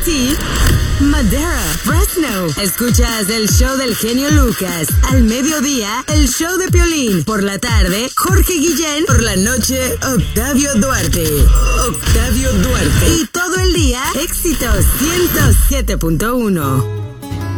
Manatí, Madera, Fresno. Escuchas el show del genio Lucas. Al mediodía, el show de Piolín. Por la tarde, Jorge Guillén. Por la noche, Octavio Duarte. Octavio Duarte. Y todo el día, éxitos 107.1.